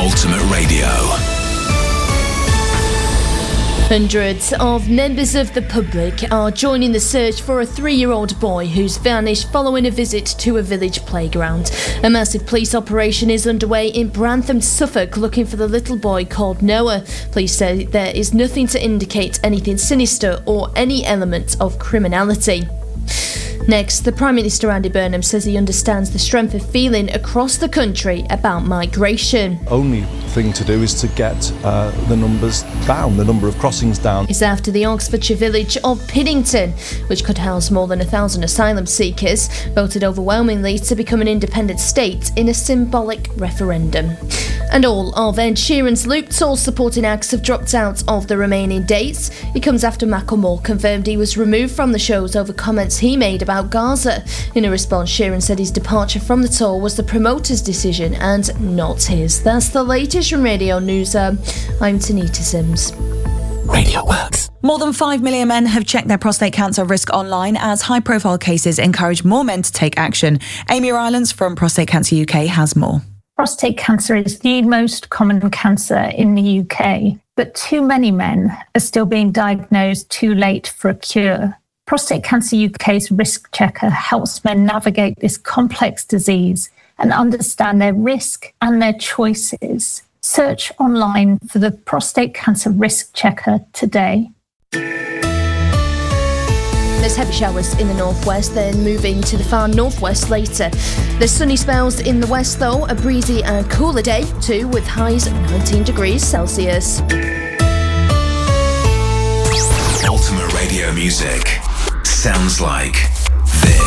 Ultimate Radio. Hundreds of members of the public are joining the search for a 3-year-old boy who's vanished following a visit to a village playground. A massive police operation is underway in Brantham, Suffolk, looking for the little boy called Noah. Police say there is nothing to indicate anything sinister or any element of criminality. Next, the Prime Minister Andy Burnham says he understands the strength of feeling across the country about migration. Only thing to do is to get the numbers down, the number of crossings down. It's after the Oxfordshire village of Piddington, which could house more than 1,000 asylum seekers, voted overwhelmingly to become an independent state in a symbolic referendum. And all of Ed Sheeran's Loop Tour supporting acts have dropped out of the remaining dates. It comes after Macklemore confirmed he was removed from the shows over comments he made about Gaza. In a response, Sheeran said his departure from the tour was the promoter's decision and not his. That's the latest from Radio News. I'm Tanita Sims. Radio Works. More than 5 million men have checked their prostate cancer risk online as high-profile cases encourage more men to take action. Amy Rylance from Prostate Cancer UK has more. Prostate cancer is the most common cancer in the UK, but too many men are still being diagnosed too late for a cure. Prostate Cancer UK's Risk Checker helps men navigate this complex disease and understand their risk and their choices. Search online for the Prostate Cancer Risk Checker today. There's heavy showers in the northwest, then moving to the far northwest later. There's sunny spells in the west though, a breezy and cooler day too, with highs of 19 degrees Celsius. Ultimate Radio music sounds like